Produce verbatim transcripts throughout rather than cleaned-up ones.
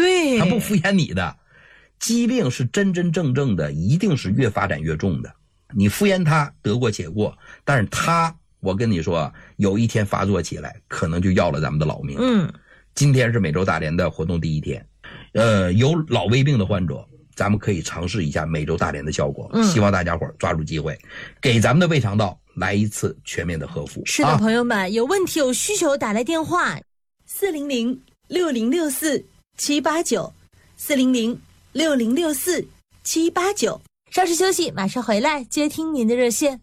对， 他不敷衍你的。疾病是真真正正的，一定是越发展越重的。你敷衍他得过且过，但是他，我跟你说，有一天发作起来，可能就要了咱们的老命。 嗯， 今天是美洲大连的活动第一天，呃，有老胃病的患者，咱们可以尝试一下美洲大连的效果。嗯，希望大家伙抓住机会，给咱们的胃肠道来一次全面的呵护。 是的， 啊、 朋友们，有问题有需求打来电话四零零六零六四七八九四零零六零六四七八九。稍事休息，马上回来接听您的热线。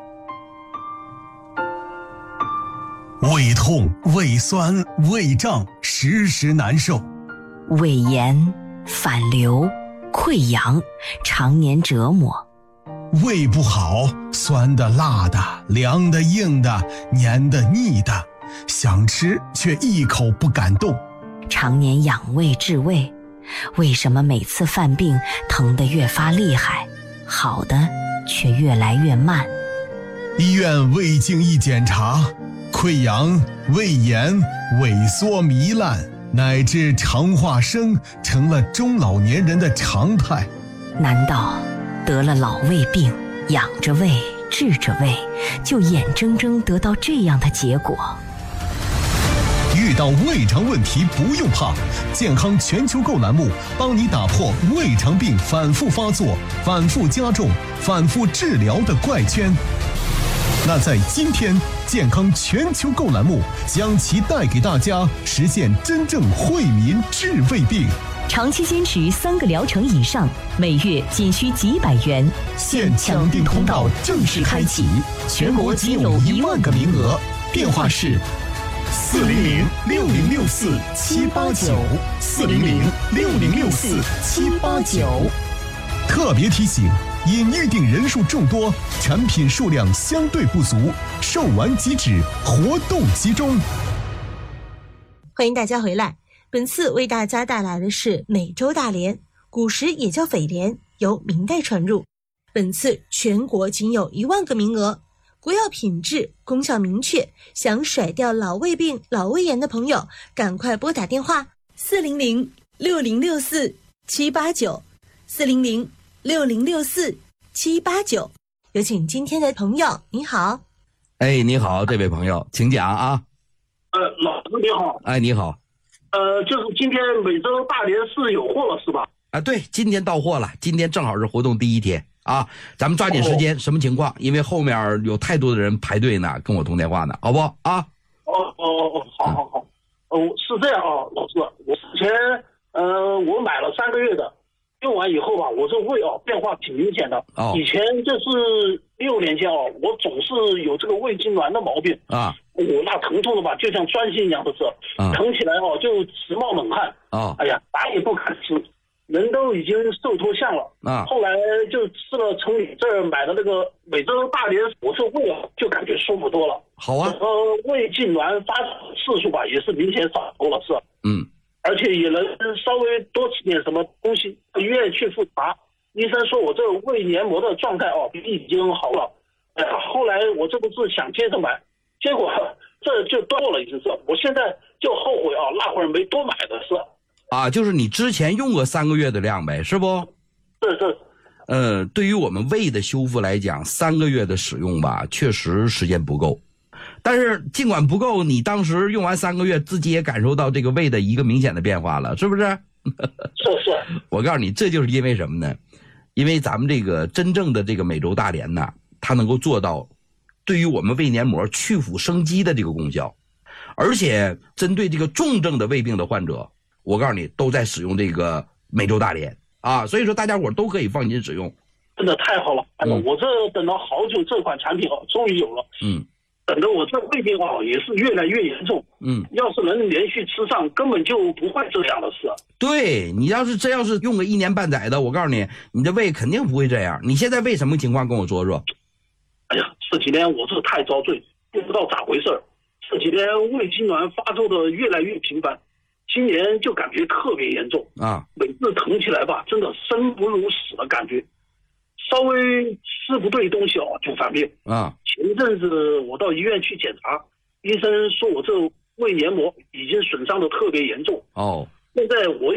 胃痛、胃酸、胃胀，时时难受； 胃炎、反流、溃疡，常年折磨； 胃不好，酸的、辣的、凉的、硬的、黏的、腻的，想吃却一口不敢动； 常年养胃治胃，为什么每次犯病疼得越发厉害，好的却越来越慢？ 医院胃镜一检查，溃疡、胃炎、萎缩糜烂，乃至肠化生成了中老年人的常态。 难道得了老胃病，养着胃治着胃，就眼睁睁得到这样的结果？ 遇到胃肠问题不用怕，健康全球购栏目帮你打破胃肠病反复发作、反复加重、反复治疗的怪圈。那在今天，健康全球购栏目将其带给大家，实现真正惠民治胃病。 长期坚持三个疗程以上，每月仅需几百元， 现抢订通道正式开启，全国仅有一万个名额，电话是四零零六零六四七八九四零零六零六四七八九。特别提醒，因预订人数众多，产品数量相对不足，售完即止，活动集中。 欢迎大家回来，本次为大家带来的是美洲大莲，古时也叫匪莲，由明代传入。本次全国仅有一万个名额，国药品质，功效明确，想甩掉老胃病、老胃炎的朋友，赶快拨打电话四零零六零六四七八九四零零六零六四七八九。有请今天的朋友，你好。 哎，你好，这位朋友，请讲啊。 呃，老师你好。 哎，你好。 呃，就是今天美洲大连是有货了是吧？ 啊，对，今天到货了，今天正好是活动第一天啊，咱们抓紧时间。哦、什么情况？因为后面有太多的人排队呢，跟我通电话呢，好不好啊？ 哦哦哦，好好好。哦、嗯呃，是这样啊，老师，我之前呃我买了三个月的，用完以后吧，我这胃啊变化挺明显的。哦。以前就是六年前啊，我总是有这个胃痉挛的毛病啊。我那疼痛的吧，就像钻心一样的是，啊、疼起来哦就直冒冷汗。啊。哎呀，啥也不敢吃。人都已经瘦脱相了啊！后来就吃了从你这儿买的那个美洲大连，我这胃啊就感觉舒服多了。 好啊， 呃，胃痉挛发次数吧也是明显少多了，是。嗯，而且也能稍微多吃点什么东西。医院去复查，医生说我这个胃黏膜的状态哦已经好了。哎呀，后来我这不是想接着买，结果这就断了，一直是。我现在就后悔啊，那会儿没多买的是。 啊，就是你之前用过三个月的量呗，是不？ 是是。 呃，对于我们胃的修复来讲，三个月的使用吧，确实时间不够。但是尽管不够，你当时用完三个月，自己也感受到这个胃的一个明显的变化了，是不是？ 是是。 我告诉你，这就是因为什么呢？因为咱们这个真正的这个美洲大莲呢，它能够做到对于我们胃黏膜去腐生肌的这个功效，而且针对这个重症的胃病的患者。我告诉你，都在使用这个美洲大莲啊，所以说大家伙都可以放心使用。 真的太好了！哎呀、嗯，我这等了好久，这款产品哦，终于有了。嗯，等着我这胃病哦也是越来越严重。嗯，要是能连续吃上，根本就不会这样的事。 对，你要是真要是用个一年半载的，我告诉你，你的胃肯定不会这样。你现在胃什么情况？跟我说说。 哎呀，这几天我是太遭罪，不知道咋回事。这几天胃痉挛发作的越来越频繁。今年就感觉特别严重啊！每次疼起来吧，真的生不如死的感觉。稍微吃不对东西哦，就犯病啊！前阵子我到医院去检查，医生说我这胃黏膜已经损伤的特别严重哦。现在我